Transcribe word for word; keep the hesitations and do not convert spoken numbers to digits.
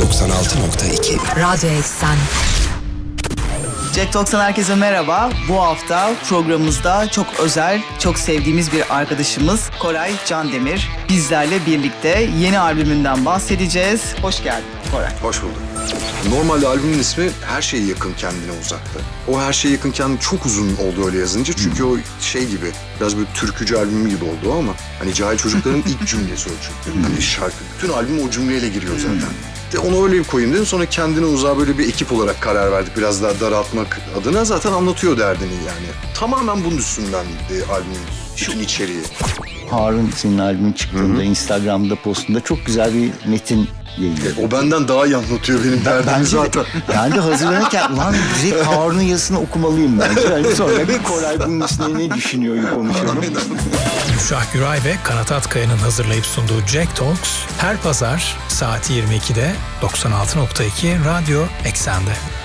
doksan altı nokta iki Radyo Eksen. Jack Talks'tan herkese merhaba. Bu hafta programımızda çok özel, çok sevdiğimiz bir arkadaşımız Koray Candemir bizlerle birlikte yeni albümünden bahsedeceğiz. Hoş geldin Koray. Hoş bulduk. Normalde albümün ismi Her Şeye Yakın Kendine Uzakta. O Her Şeye Yakın Kendine çok uzun oldu öyle yazınca. Çünkü o şey gibi, biraz böyle türkücü albümü gibi oldu ama hani Cahil Çocuklar'ın ilk cümlesi o çünkü. Hani şarkı, bütün albüm o cümleyle giriyor zaten. De onu öyle bir koyayım dedim. Sonra Kendine Uzağa böyle bir ekip olarak karar verdik. Biraz daha daraltmak adına, zaten anlatıyor derdini yani. Tamamen bunun üstünden de albümün bütün içeriği. Harun senin albümün çıktığında Hı-hı. Instagram'da postunda çok güzel bir metin yayınladı. O benden daha iyi anlatıyor benim derdimi ben zaten. De, ben de hazırlanırken lan direkt Harun'un yazısını okumalıyım bence. Yani sonra bir Koray bunun üstüne ne düşünüyor konuşuyorum. Gülşah Güray ve Kanat Atkaya'nın hazırlayıp sunduğu Jack Talks her pazar saat yirmi ikide doksan altı nokta iki Radyo Eksen'de.